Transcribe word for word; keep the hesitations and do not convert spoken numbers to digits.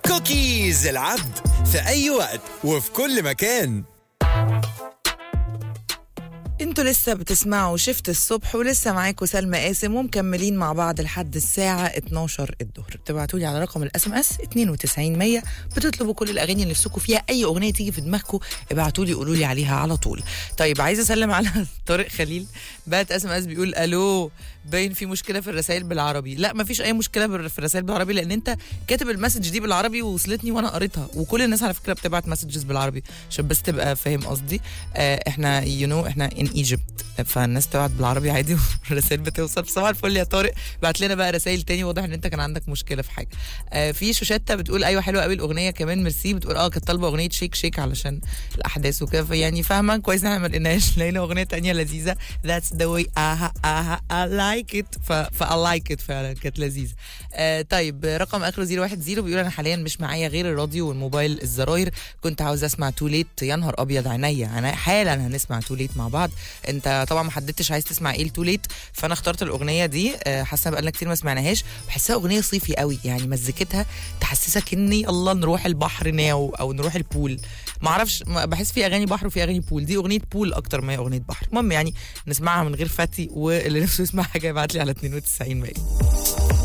كوكيز العبد في أي وقت وفي كل مكان. انتوا لسه بتسمعوا شفت الصبح، ولسه معاكم سلمى قاسم، ومكملين مع بعض لحد الساعة اتناشر الظهر. بتبعتوا لي على رقم الاس ام اس اتنين وتسعين مية، بتطلبوا كل الاغاني اللي نفسكم فيها، اي اغنية تيجي في دماغكم ابعتوا لي قولوا لي عليها على طول. طيب عايزة اسلم على طارق خليل، بعت اس ام اس بيقول الو، باين في مشكلة في الرسائل بالعربي. لا ما فيش اي مشكلة في الرسائل بالعربي، لان انت كاتب المسج دي بالعربي ووصلتني وانا قريتها، وكل الناس على فكرة بتبعت مسجز بالعربي، عشان بس تبقى فاهم قصدي. اه احنا يو you نو know, احنا ان ايجيبت، فالناس تبعت بالعربي عادي والرسائل بتوصل. صباح الفل يا طارق، بعت لنا بقى رسائل تاني، واضح ان انت كان عندك مشكله في حاجه. آه في شوشته بتقول ايوه حلوه قوي الاغنيه كمان ميرسي، بتقول اه كانت طالبه اغنيه شيك شيك علشان الاحداث وكده، يعني فاهمه كويس ان احنا ما لقيناش، لقينا اغنيه تانية لذيذه ذاتس ذا واي اها اها اي لايك ات، ف اي لايك ات فعلا كانت لذيذه. آه طيب رقم اخره صفر واحد صفر بيقول انا حاليا مش معايا غير الراديو والموبايل الزراير، كنت عاوز اسمع تو ليت. يا نهار ابيض عينيا، انا حالا هنسمع تو ليت مع بعض. انت طبعا ما حددتش عايز تسمع ايه تو ليت، فانا اخترت الاغنيه دي، حاسه بقالنا كتير ما سمعناهاش، بحسها اغنيه صيفي قوي، يعني مزيكتها تحسسك اني الله نروح البحر ناو او نروح البول، ما اعرفش، بحس في اغاني بحر وفي اغاني بول، دي اغنيه بول اكتر ما هي اغنيه بحر. المهم يعني نسمعها من غير فتي، واللي نفسه يسمع حاجه يبعت لي على اتنين وتسعين مية.